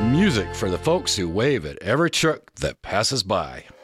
Music for the folks who wave at every truck that passes by.